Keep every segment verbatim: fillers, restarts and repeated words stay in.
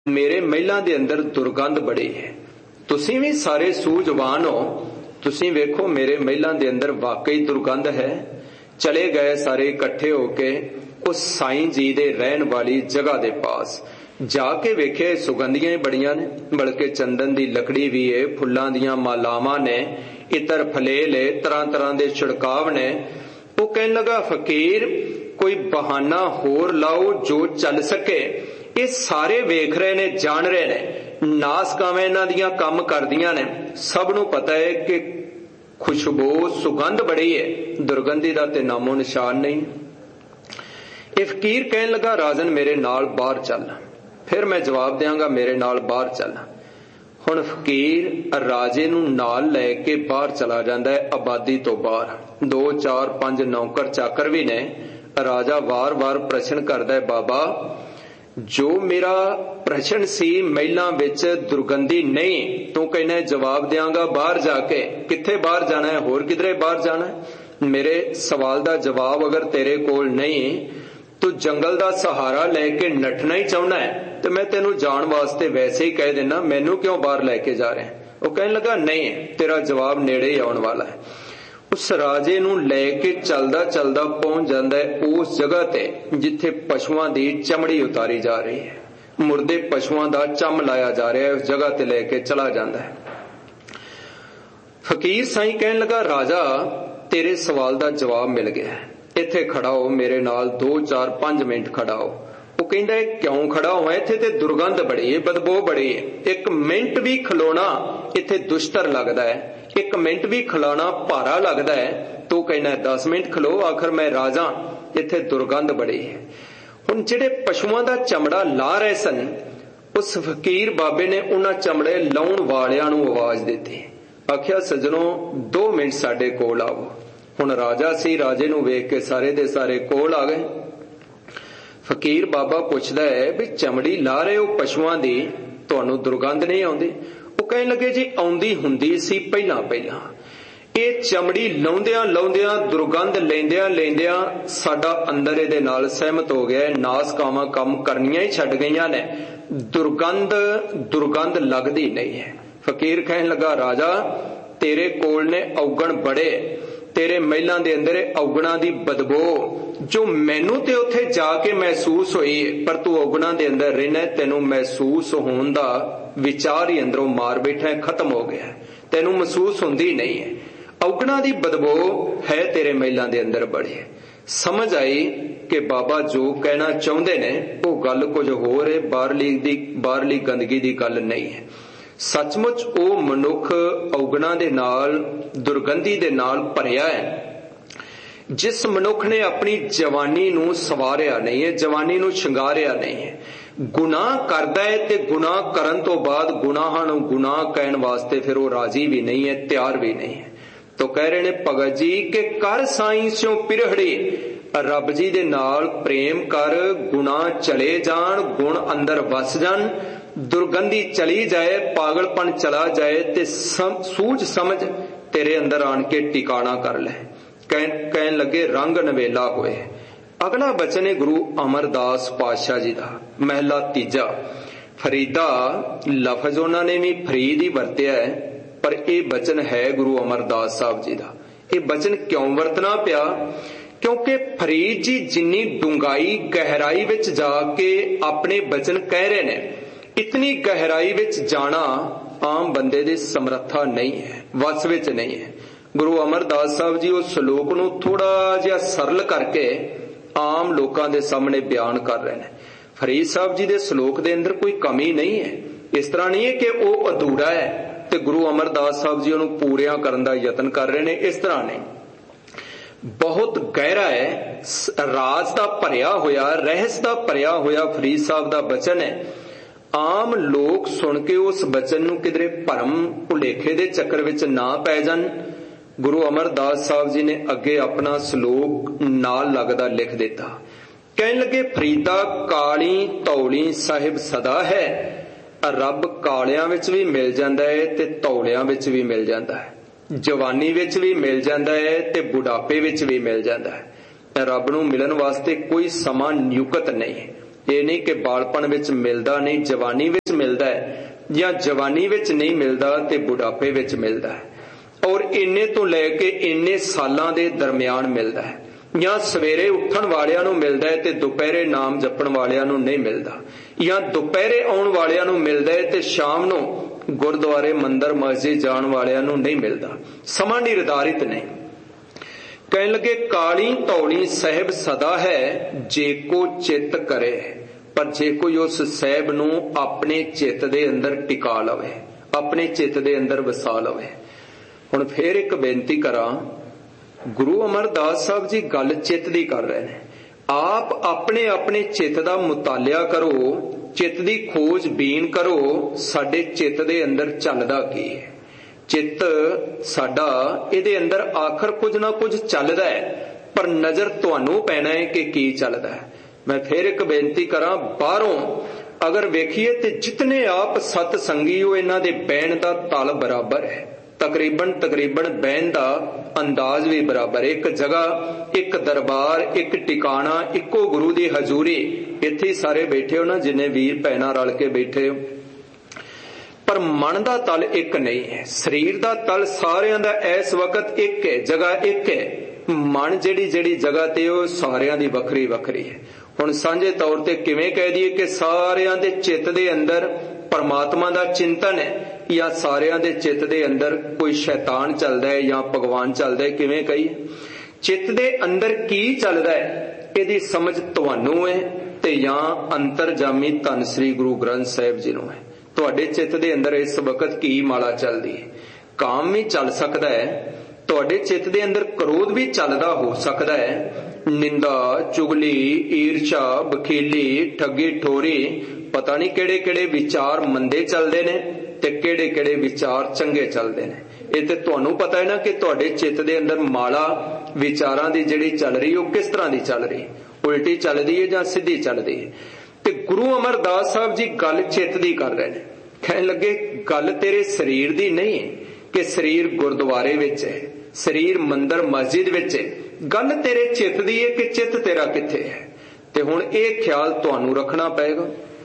मेरे महिला दे अंदर दुर्गंध बड़ी है। तुसीं भी सारे सूझवान हो, तुसीं वेखो मेरे महिला दे अंदर वाकई दुर्गंध है। चले गए सारे इकट्ठे होके उस साईं जी दे रहन वाली जगह दे पास जाके वेखे सुगंधियां बड़ियां ने, बल्कि चंदन दी लकड़ी भी है, फुल्लां दियां मालावां ने, इतर फलेल है, तरह तरह दे छिड़काव ने। वो कहने लगा फकीर कोई बहाना होर लाओ जो चल सके। ये सारे वेख रहे ने, जान रहे ने, नासकावां इन्हां दियां काम करदियां ने, सब नूं पता है कि खुशबू सुगंध बड़ी है, दुर्गंधी दा ते नामो निशान नहीं। ये फकीर कहने लगा राजन मेरे नाल बाहर चल, फिर मैं जवाब देंगा, मेरे नाल बाहर चल। हुण फकीर राजे नूं नाल लैके बाहर चला जांदा है आबादी तो बाहर। दो चार पांच नौकर चाकर भी ने। राजा वार वार प्रश्न करदा है बाबा जो मेरा प्रश्न सी महिला विच दुर्गंधी नहीं, तू कहना जवाब देंगा बाहर जाके। किथे बाहर जाना है, होर किधरे बाहर जाना है? मेरे सवाल दा जवाब अगर तेरे कोल नहीं तू जंगल दा सहारा लेके नठना ही चाहना है तो मैं तेनू जान वास्ते वैसे ही कह देना, मैनू क्यों बाहर लेके जा रहे हैं? वो कहने लगा नहीं, तेरा जवाब नेड़े ही आने वाला है। उस राजे नू लेके चलदा चलदा पहुंच जांदा है उस जगह ते जिथे पशुआं दी चमड़ी उतारी जा रही है, मुर्दे पशुआं दा चम लाया जा रहा है। उस जगह ते लेके चला जांदा है। फकीर साईं कहने लगा राजा तेरे सवाल दा जवाब मिल गया, इथे खड़ा हो मेरे नाल, दो चार पांच मिनट खड़ा हो। वो कहंदा है क्यों खड़ा हुआ? इथे ते दुर्गंध बड़ी है, बदबू बड़ी है, एक मिनट भी खलोना इथे दुष्टर लगदा है, एक मिनट भी खलोना भारा लगदा है। तू कहना है दस मिनट खलो, आखिर मैं राजा, इथे दुर्गंध बड़ी है। हुण जिहड़े पशुआं दा चमड़ा ला रहे सन, उस फकीर बाबे ने उन्हां चमड़े लाउण वालियां नूं आवाज दित्ती, आखिया सजनों दो मिनट साडे कोल आओ। हुण राजा सी, राजे नूं वेख के सारे दे सारे कोल आ गए। फकीर बाबा पुछदा है भी चमड़ी ला रहे हो पशुआं दी, तुहानू दुर्गंध नहीं आउंदी? वो कहने लगे जी आउंदी हुंदी सी पहला पहला, ये चमड़ी लाउंदियां लाउंदियां दुर्गंध लैंदियां लैंदियां साडा अंदर इहदे नाल सहमत हो गया है, नासकावां काम करनियां ही छड्ड गईयां ने, दुर्गंध दुर्गंध लगदी नहीं है। फकीर कहने लगा राजा तेरे कोल ने औगण बड़े, तेरे महिला दे अंदर औगणा दी बदबू जो मैनू ते उत्थे जाके महसूस हुई, पर तू औगणा दे अंदर रहना, तेनू महसूस होण दा विचार ही अंदरों मार बैठा है, खत्म हो गया है, तेनू महसूस हुंदी नहीं है। औगणा दी बदबू है तेरे महिला दे अंदर बड़ी है। समझ आई कि बाबा जो कहना चाहुंदे ने वो गल कुछ होर है, बाहरली दी बाहरली गंदगी दी गल नहीं है। सचमुच वो मनुख औगणा दे नाल दुर्गंधी दे नाल भरिया है। जिस मनुख ने अपनी जवानी नूं सवारिया नहीं है, जवानी नूं शंगारिया नहीं है, गुनाह करदा है ते गुनाह करन तो बाद गुनाहां नूं गुनाह कहण वास्ते फिर वो राजी भी नहीं है, तैयार भी नहीं है। तो कह रहे ने भगत जी कि कर साईं स्यों पिरहड़ी, रब जी दे नाल प्रेम कर, गुनाह चले जान, गुण अंदर वस जान, दुर्गंधी चली जाए, पागलपन चला जाए ते सम, सूझ समझ तेरे अंदर आन के टिकाणा कर ले। कह, कहन लगे रंग नवेला होए। अगला बचन है गुरु अमरदास पातशाह जी का, महला तीजा। फरीदा लफज उन्होंने भी फरीद ही वरतिया है, पर यह बचन है गुरु अमरदास साहब जी का। यह बचन क्यों वरतना पिया? क्योंकि फरीद जी जिन्नी डूंगाई गहराई विच जाके अपने बचन कह रहे ने, इतनी गहराई विच जाना आम बंदे दी समर्था नहीं है, वस विच नहीं है। गुरु अमरदास साहब जी उस श्लोक नूं थोड़ा जिहा सरल करके आम लोकां दे सामने बयान कर रहे हैं। फरीद साहब जी दे श्लोक दे अंदर कोई कमी नहीं है, इस तरह नहीं है कि वो अधूरा है ते गुरु अमरदास साहब जी उन्हें पूरिया करने का यतन कर रहे हैं, इस तरह नहीं। बहुत गहरा है, राज दा भरिया होया, रहस्य दा भरिया होया फरीद साहब दा बचन है। आम लोग सुन के उस बचन नूं किधरे भरम भुलेखे दे चक्कर विच ना पै जान। गुरु अमरदास साहब जी ने अगे अपना श्लोक नाल लगदा लिख दिता। कहने लगे फरीदा काली तौली साहिब सदा है, रब कालियां विच भी मिल जांदा है ते तौलियां विच भी मिल जांदा है, जवानी विच भी मिल जांदा है ते बुढ़ापे विच भी मिल जांदा है। रब नूं मिलन वास्ते कोई समा नियुक्त नहीं है, ये नहीं कि बालपन विच मिलदा नहीं, जवानी विच मिलदा है, या जवानी विच नहीं मिलदा ते बुढ़ापे विच मिलदा है, और इन्ने तो लैके इन्ने सालां दे दरम्यान मिलदा है, या सवेरे उठण वालियां नूं मिलदा है ते दुपहरे नाम जपण वालियां नूं नहीं मिलदा, या दुपहरे आउण वालियां नूं मिलदा है ते शाम नूं गुरुद्वारे मंदिर मस्जिद जाण वालियां नूं नहीं मिलदा। समां निर्धारित नहीं। कहण लगे काली धौली सहब सदा है जे को चित करे, पर जे कोई उस सहब नूं अपने चित दे अंदर टिका लवे, अपने चित दे अंदर वसा लवे। हुण फिर एक बेनती करा, गुरु अमरदास साहब जी गल चित दी कर रहे हैं। आप अपने अपने चित दा मुतालिया करो, चित दी खोज बीन करो, साडे चित दे अंदर चलदा की है। चित साडा इहदे अंदर आखर कुछ ना कुछ चलदा है, पर नजर तुहानू पैना है कि की चलदा है। मैं फिर एक बेनती करा, बाहरों अगर वेखिए ते जितने आप सत संगी हो, इन्हां दे बैण दा तल बराबर है, तकरीबन तकरीबन बैण दा अंदाज भी बराबर। एक जगह, एक दरबार, एक टिकाणा, इक्को गुरु दी हजूरी, इत्थे सारे बैठे हो ना, जिन्ने वीर भैणां रल के बैठे हो, पर मन दा तल एक नहीं है। शरीर दा तल सारियां दा इस वक्त एक है, जगह एक है, मन जेड़ी जेड़ी जगह ते ओ सारियां दी वखरी वखरी है। हुण सांझे तौर ते किवें कह दईए कि सारियां दे चित्त दे अंदर परमात्मा दा चिंतन है, या सारियां दे चित्त दे अंदर कोई शैतान चलदा है या भगवान चलदा है, किवें कहिए? चित्त दे अंदर की चलदा है इहदी समझ तुहानू है ते या अंतरजामी धन श्री गुरु ग्रंथ साहिब जी नूं है। तुहाडे चित्त दे अंदर इस वक्त की माला चलदी है? काम भी चल सकदा है, तुहाडे चित्त दे अंदर क्रोध भी चलदा हो सकदा है, निंदा, चुगली, ईर्षा, बखीली, ठगी ठोरी, पता नहीं केड़े केड़े विचार मंदे चलदे ने ते केड़े केड़े विचार चंगे चलदे ने। ये ते तुहानू पता है ना कि तुहाडे चित्त दे अंदर माला विचारां दी जिहड़ी चल रही है किस तरह दी चल रही, उल्टी चलदी है जां सीधी चलदी है। ते गुरु अमरदास साहब जी गल चित्त दी कर रहे हैं। कहण लगे गल तेरे शरीर दी नहीं है कि शरीर गुरुद्वारे विच है, शरीर मंदिर मस्जिद विच है, गल तेरे चित्त दी है कि चित्त तेरा किथे है। ते हुण इह ख्याल तुहानू रखना पएगा।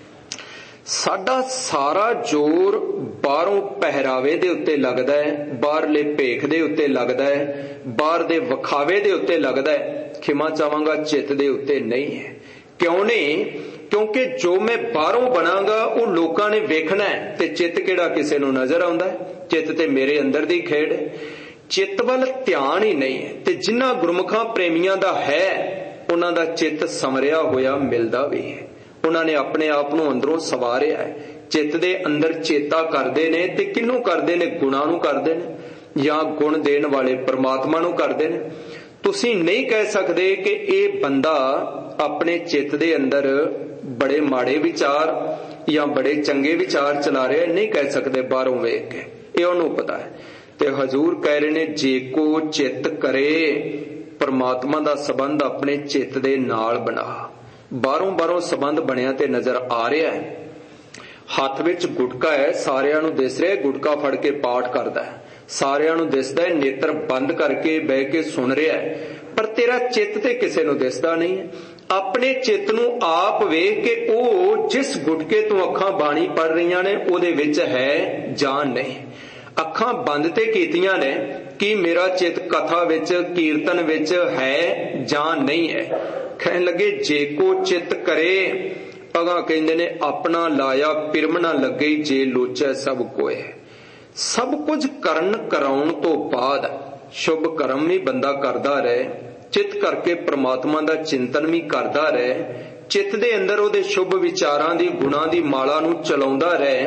साडा सारा जोर बाहरों पहरावे दे उत्ते लगदा है, बाहरले भेख दे उत्ते लगदा है, बाहर दे वखावे दे उत्ते लगदा है, खिमा चाहांगा चित्त दे उत्ते नहीं है। क्यों नहीं? क्योंकि जो मैं बाहरों बनांगा वो लोकां ने वेखना है, ते चित्त किहड़ा किसे नूं नजर आउंदा है? चित्त ते मेरे अंदर दी खेड़ है। चित्त वल ध्यान ही नहीं है। ते जिन्हां गुरमुखां प्रेमियां दा है उन्हां दा चित्त समरिया होया मिलदा भी है। उन्हां ने अपने आप नूं अंदरों सवारिया है। चित्त दे अंदर चेता करदे ने ते किन्नू करदे ने? गुणां नूं करदे ने या गुण देण वाले परमात्मा नूं करदे ने। तुसीं नहीं कह सकदे कि इह बंदा अपने चित्त दे अंदर बड़े माड़े विचार या बड़े चंगे विचार चला रहा है, नहीं कह सकते बाहरों वेख के, ये उन्होंने पता है। ते हजूर कह रहे ने जे को चित करे, परमात्मा दा संबंध अपने चित्त दे नाल बना। बाहरों बाहरों संबंध बनिया ते नजर आ रहा है। हथ विच गुटका है, सारियां नूं दिस रहा है, गुटका फड़ के पाठ करदा है, सारियां नूं दिसदा है, नेत्र बंद करके बह के सुन रहा है, पर तेरा चित्त ते किसे नूं दिसदा नहीं है। अपने चित्त नूं आप वेख के ओ जिस गुटके तों अखां बाणी पढ़ रहीआं ने ओदे विच है जान नहीं। अखां बंद ते कीतियां ने कि मेरा चित्त कथा विच कीर्तन विच है जान नहीं है। कहण लगे जे को चित्त करे, अगां कहंदे ने अपना लाया पिरम ना लगे जे लोचै सब कोय। सब कुछ करन कराउण तो बाद शुभ कर्म भी बंदा करदा रहे, चित करके परमात्मा दा चिंतन भी करदा रहे, चित्त दे अंदर ओदे शुभ विचारां दी गुणां दी माला नूं चलाउंदा रहे।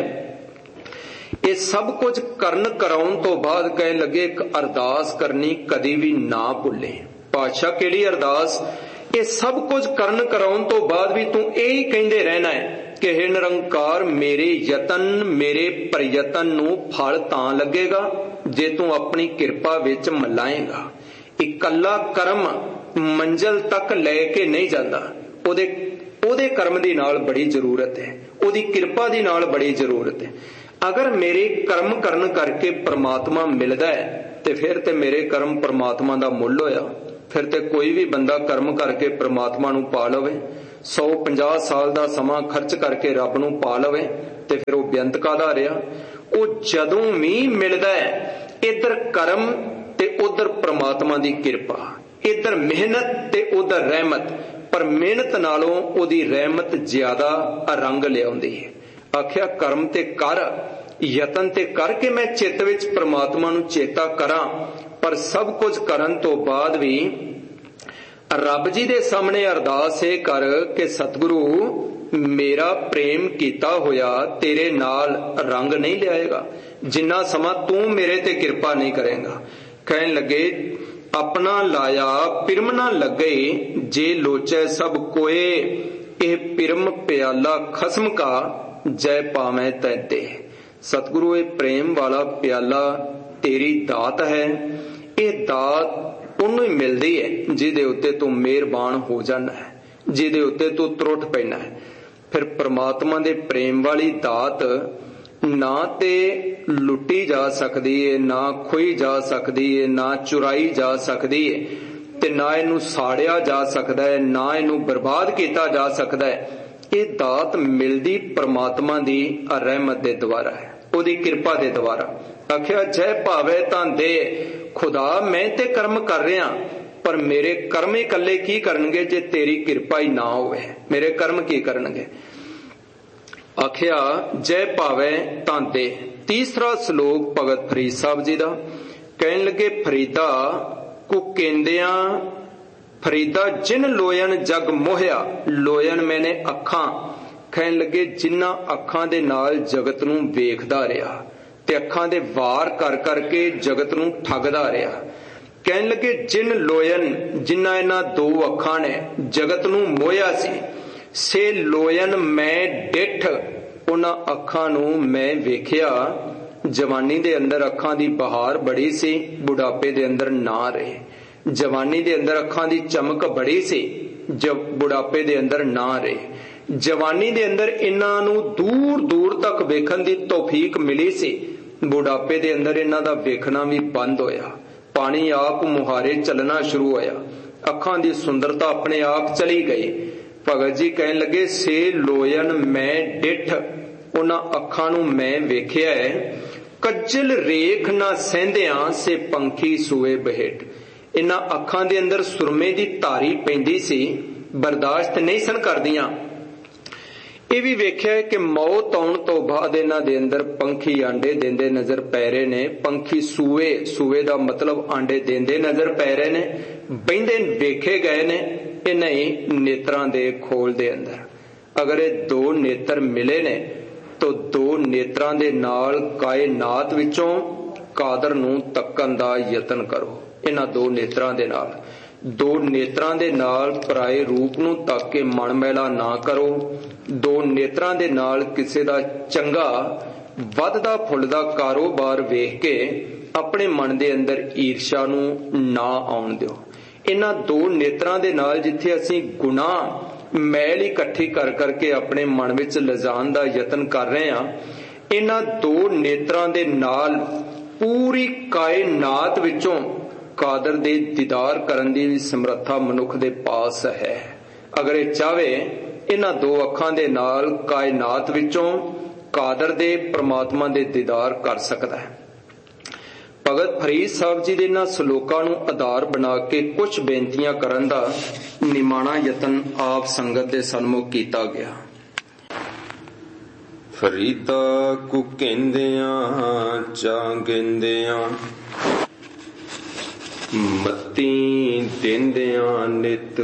ये सब कुछ करन कराउण तो बाद कहण लगे एक अरदास करनी कदी भी ना भुल्ले। पातशाह किहड़ी अरदास? ये सब कुछ करन कराउण तो बाद भी तू यही कहंदे रहना है कि हे निरंकार मेरे यतन मेरे प्रयतन नूं फल तां लगेगा जे तू अपनी किरपा विच मलाएगा। इकल्ला कर्म मंजिल तक लैके नहीं जाता, ओदे ओदे कर्म दी नाल बड़ी जरूरत है, ओदी किरपा दी नाल बड़ी जरूरत है। अगर मेरे कर्म करन करके परमात्मा मिलदा है ते फिर ते मेरे कर्म परमात्मा दा मुल होया। फिर ते कोई भी बंदा कर्म करके परमात्मा नूं पा लवे। सौ पंजाह साल का समा खर्च करके रब नूं पा लवे ते फिर वो बेअंत काहदा रहा। वो जदों भी मिलदा है, इधर कर्म ते उधर परमात्मा की कृपा, इधर मेहनत ते उधर रहमत, पर मेहनत नालों ओदी रहमत ज्यादा रंग लियाउंदी है। आखिया कर्म ते कर, यतन ते करके मैं चित्त विच परमात्मा नूं चेता करां, पर सब कुछ करन तो बाद भी रब जी दे सामने अरदास ये कर कि सतगुरु मेरा प्रेम कीता होया तेरे नाल रंग नहीं लियाएगा, जिन्ना समा तू मेरे ते कृपा नहीं करेगा। कहन लगे अपना लाया पिरम ना लगे, जे लोचे सब कोए, ए पिरम प्याला खसम का, जय पावे तैते। सतगुरु ये प्रेम वाला प्याला तेरी दात है, ये दात उन्नू ही मिलती है जिहदे उत्ते तू मेहरबान हो जाना है, जिहदे उत्ते तू त्रुट पैना है। फिर परमात्मा दे प्रेम वाली दात ना ते लुटी जा सकती है, ना खोई जा सकती है, ना चुराई जा सकती है, ते ना इनू साड़िया जा सकता है, ना इनू बर्बाद किया जा सकता है। ये दात मिलदी परमात्मा दी रहमत दे द्वारा है, ओदी कृपा दे द्वारा। आखिया जय भावे तां दे, खुदा मैं ते कर्म कर रहा, पर मेरे कर्म ही कल्ले की करनगे जे तेरी कृपा ही ना होवे, मेरे कर्म की करनगे। आखिया जय भावे तां दे। तीसरा श्लोक भगत फरीद साहब जी दा, कहन लगे फरीदा को केंदिया, फरीदा जिन लोयन जग मोहिया, लोयन मैंने अखां, कहन लगे जिन्ना अखां दे नाल जगत नूं वेखदा रहा ते अखां दे वार कर करके जगत नूं ठगदा रहा। कहन लगे जिन लोयन, जिन्ना इन्हां दो अखां ने जगत नूं मोहिया सी, से लोयन मैं डिठ, उन्हां अखां नूं मैं वेखिया। जवानी दे अंदर अखां दी बहार बड़ी सी, बुढ़ापे दे अंदर ना रहे। जवानी दे अंदर अखां दी चमक बड़ी सी, जब बुढ़ापे दे अंदर ना रहे। जवानी दे अंदर इन्हां नूं दूर दूर तक वेखण दी तौफीक मिली सी, बुढ़ापे दे अंदर इन्हां दा वेखना भी बंद होया। पानी आप मुहारे चलना शुरू होया, अखां दी सुंदरता अपने आप चली गई। भगत जी कहन लगे से लोयन मैं डिठ, उन्हां अखां नूं मैं वेखिया है। कज्जल रेख ना सहिंदियां से पंखी सूए बहेट, इन्हां अखां दे अंदर सुरमे दी धारी पैंदी सी, बर्दाश्त नहीं सन करदियां। ਇਹ भी वेख्या है कि मौत आउण तो बाद इन्हां दे अंदर पंखी आंडे देंदे नजर पै रहे ने। पंखी सूए, सूए दा मतलब आंडे देंदे नजर पै रहे ने, बहिंदे वेखे गए ने इन्हां ही नेत्रां दे खोल दे अंदर। अगर ये दो नेत्र मिले ने तो दो नेत्रां दे नाल कायनात विचों कादर नूं तक्कण दा यतन करो। इन्हां दो नेत्रां दे नाल, दो नेत्रां दे नाल पराए रूप नूं तक के मन मैला ना करो। दो नेत्रां दे नाल किसे दा चंगा वधदा फुलदा कारोबार वेख के अपने मन दे अंदर ईर्षा नूं ना आउण दिओ। इन्हां दो नेत्रां दे नाल जिथे असीं गुनाह मैल इकट्ठी कर करके अपने मन विच लिजाण दा यतन कर रहे हां, इन्हां दो नेत्रां दे नाल पूरी कायनात विचों कादर दे दीदार करन दी भी समर्था मनुख दे पास है। अगर ये चाहे इन्हां दो अखां दे नाल कायनात विचों कादर दे परमात्मा दे दीदार कर सकदा है। भगत फरीद साहब जी दे इन्हां सलोकां नूं आधार बना के कुछ बेनतियां करन दा निमाणा यतन आप संगत दे सन्मुख कीता गया। फरीदा को कहंदियां चांगिंदियां, मत्ती देंदियां नित,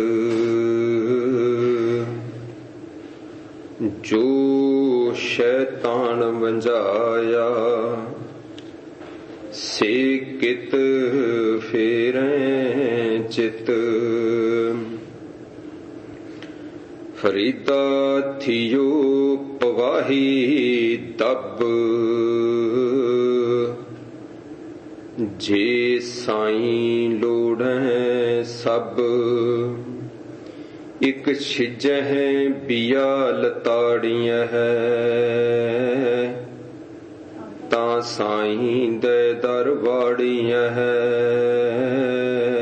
जो शैतान वंजाया से कित फेरें चित। फरीदा थियो पवाही तब, जे साईं लोड़ें सब। एक छिजह बिया लताड़ियां है, ता साईं दे दरबाड़ियां है।